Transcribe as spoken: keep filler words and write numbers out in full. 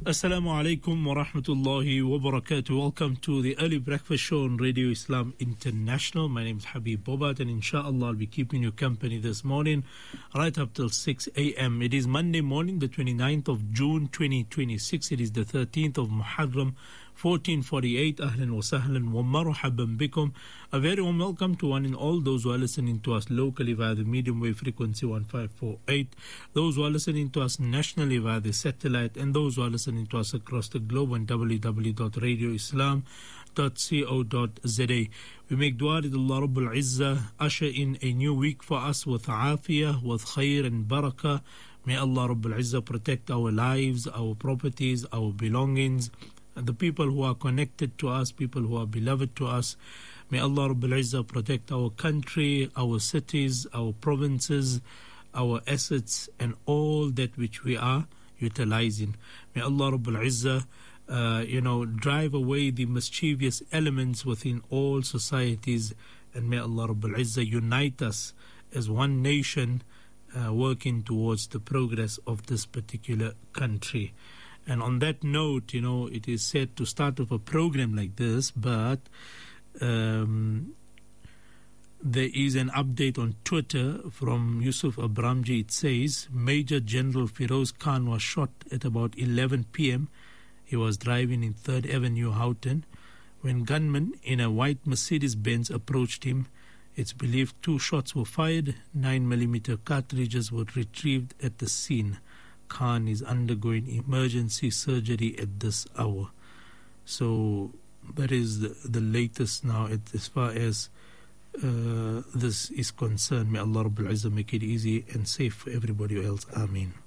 Assalamu alaikum wa rahmatullahi wa barakatuh. Welcome to the Early Breakfast Show on Radio Islam International. My name is Habib Bobat, and inshallah I'll be keeping you company this morning right up till six a.m. It is Monday morning, the twenty-ninth of June twenty twenty-six. It is the thirteenth of Muharram fourteen forty-eight. Ahlan wa sahlan wa marhaban bikum. A very warm welcome to one and all those who are listening to us locally via the medium wave frequency one five four eight, those who are listening to us nationally via the satellite, and those who are listening to us across the globe on w w w dot radio islam dot co dot z a. We make dua that Allah Rabbul Izzah usher in a new week for us with afiyah, with khair and barakah. May Allah Rabbul Izzah protect our lives, our properties, our belongings, and the people who are connected to us, people who are beloved to us. May Allah Rabbul Izzah protect our country, our cities, our provinces, our assets, and all that which we are utilizing. May Allah Rabbul Izzah, uh, you know, drive away the mischievous elements within all societies, and may Allah Rabbul Izzah unite us as one nation, uh, working towards the progress of this particular country. And on that note, you know, it is said to start off a program like this, but um, there is an update on Twitter from Yusuf Abramji. It says, Major General Firoz Khan was shot at about eleven p.m. He was driving in third Avenue, Houghton, when gunmen in a white Mercedes-Benz approached him. It's believed two shots were fired. nine millimeter cartridges were retrieved at the scene. Khan is undergoing emergency surgery at this hour. So that is the, the latest now as far as uh, this is concerned. May Allah Rabbul Izzah make it easy and safe for everybody else. Ameen.